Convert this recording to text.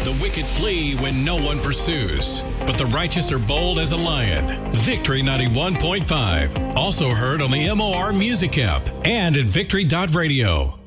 The wicked flee when no one pursues, but the righteous are bold as a lion. Victory 91.5. Also heard on the MOR Music app and at victory.radio.